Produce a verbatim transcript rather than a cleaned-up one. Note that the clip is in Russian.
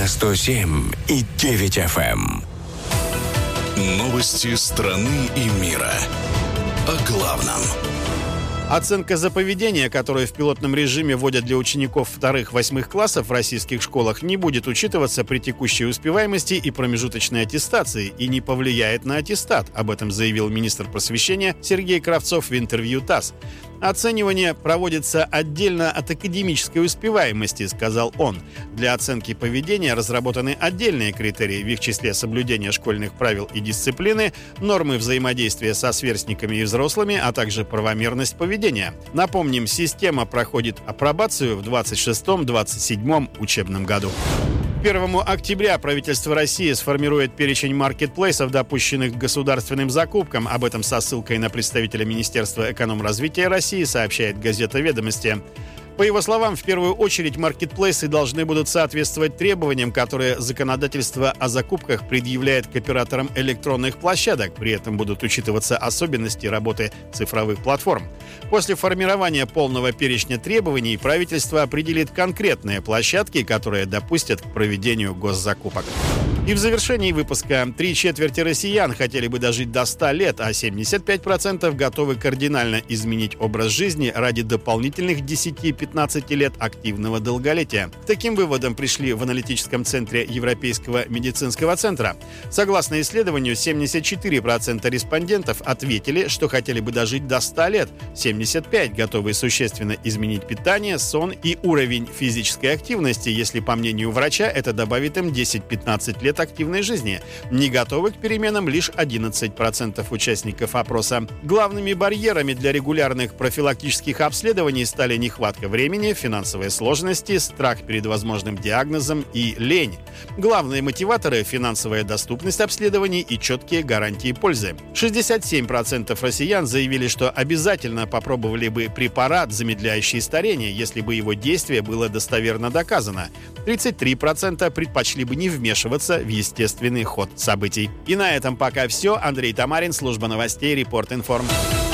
на сто семь и девять эф эм. Новости страны и мира. О главном. Оценка за поведение, которую в пилотном режиме вводят для учеников вторых-восьмых классов в российских школах, не будет учитываться при текущей успеваемости и промежуточной аттестации и не повлияет на аттестат. Об этом заявил министр просвещения Сергей Кравцов в интервью ТАСС. «Оценивание проводится отдельно от академической успеваемости», — сказал он. «Для оценки поведения разработаны отдельные критерии, в их числе соблюдение школьных правил и дисциплины, нормы взаимодействия со сверстниками и взрослыми, а также правомерность поведения». Напомним, система проходит апробацию в двадцать шестом — двадцать седьмом учебном году. первого октября правительство России сформирует перечень маркетплейсов, допущенных к государственным закупкам. Об этом со ссылкой на представителя Министерства экономразвития России сообщает газета «Ведомости». По его словам, в первую очередь маркетплейсы должны будут соответствовать требованиям, которые законодательство о закупках предъявляет к операторам электронных площадок. При этом будут учитываться особенности работы цифровых платформ. После формирования полного перечня требований правительство определит конкретные площадки, которые допустят к проведению госзакупок. И в завершении выпуска. Три четверти россиян хотели бы дожить до ста лет, а семьдесят пять процентов готовы кардинально изменить образ жизни ради дополнительных десяти-пятнадцати лет активного долголетия. К таким выводам пришли в аналитическом центре Европейского медицинского центра. Согласно исследованию, семьдесят четыре процента респондентов ответили, что хотели бы дожить до ста лет, семьдесят пять процентов готовы существенно изменить питание, сон и уровень физической активности, если, по мнению врача, это добавит им десять-пятнадцать лет активной жизни. Не готовы к переменам лишь одиннадцать процентов участников опроса. Главными барьерами для регулярных профилактических обследований стали нехватка времени, финансовые сложности, страх перед возможным диагнозом и лень. Главные мотиваторы – финансовая доступность обследований и четкие гарантии пользы. шестьдесят семь процентов россиян заявили, что обязательно попробовали бы препарат, замедляющий старение, если бы его действие было достоверно доказано. тридцать три процента предпочли бы не вмешиваться в естественный ход событий. И на этом пока все. Андрей Тамарин, служба новостей, Репорт Информ.